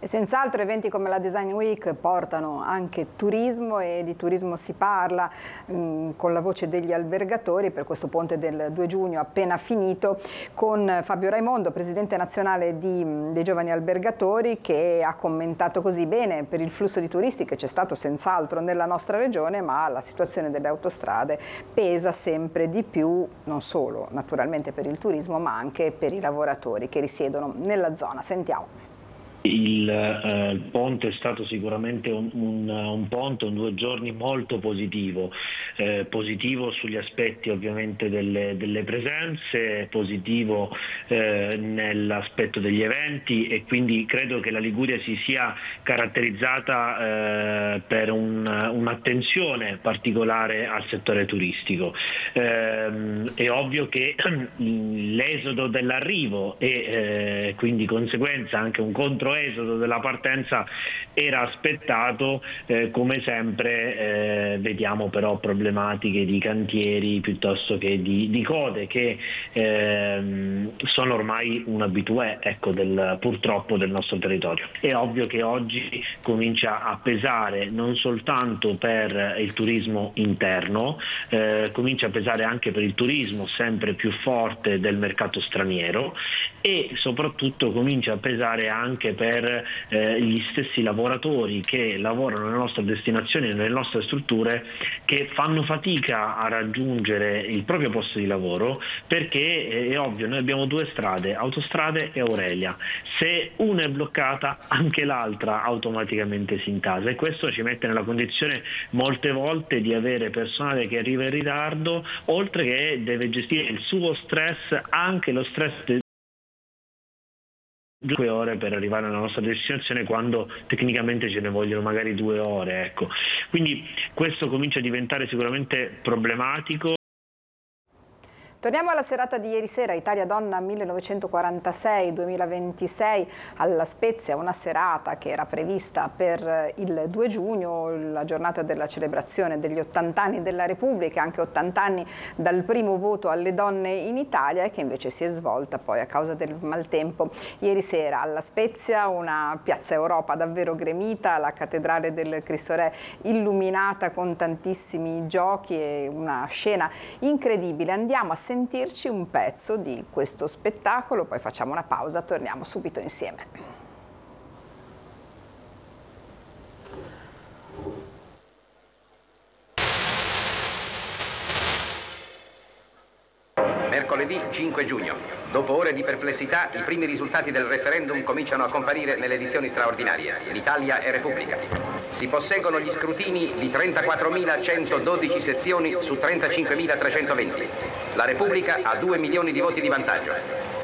E senz'altro eventi come la Design Week portano anche turismo, e di turismo si parla con la voce degli albergatori per questo ponte del 2 giugno appena finito, con Fabio Raimondo, presidente nazionale dei giovani albergatori, che ha commentato così: bene per il flusso di turisti che c'è stato senz'altro nella nostra regione, ma la situazione delle autostrade pesa sempre di più, non solo naturalmente per il turismo ma anche per i lavoratori che risiedono nella zona. Sentiamo. Il ponte è stato sicuramente un ponte, un 2 giorni molto positivo, positivo sugli aspetti ovviamente delle presenze, positivo nell'aspetto degli eventi, e quindi credo che la Liguria si sia caratterizzata per un'attenzione particolare al settore turistico. È ovvio che l'esodo dell'arrivo e quindi conseguenza anche un controesodo della partenza era aspettato, come sempre vediamo però problematiche di cantieri piuttosto che di code che sono ormai un habitué, ecco, purtroppo del nostro territorio. È ovvio che oggi comincia a pesare non soltanto per il turismo interno, comincia a pesare anche per il turismo sempre più forte del mercato straniero, e soprattutto comincia a pesare anche per gli stessi lavoratori che lavorano nelle nostre destinazioni e nelle nostre strutture, che fanno fatica a raggiungere il proprio posto di lavoro, perché è ovvio, noi abbiamo 2 strade, Autostrade e Aurelia. Se una è bloccata, anche l'altra automaticamente si intasa, e questo ci mette nella condizione molte volte di avere personale che arriva in ritardo, oltre che deve gestire il suo stress, anche lo stress 2 ore per arrivare alla nostra destinazione, quando tecnicamente ce ne vogliono magari 2 ore, ecco. Quindi questo comincia a diventare sicuramente problematico. Torniamo alla serata di ieri sera, Italia Donna 1946-2026 alla Spezia, una serata che era prevista per il 2 giugno, la giornata della celebrazione degli 80 anni della Repubblica, anche 80 anni dal primo voto alle donne in Italia, e che invece si è svolta poi a causa del maltempo ieri sera alla Spezia, una piazza Europa davvero gremita, la cattedrale del Cristo Re illuminata con tantissimi giochi e una scena incredibile. Andiamo a sentirci un pezzo di questo spettacolo, poi facciamo una pausa, torniamo subito insieme. Mercoledì 5 giugno. Dopo ore di perplessità, i primi risultati del referendum cominciano a comparire nelle edizioni straordinarie. L'Italia è Repubblica. Si posseggono gli scrutini di 34.112 sezioni su 35.320. La Repubblica ha 2 milioni di voti di vantaggio.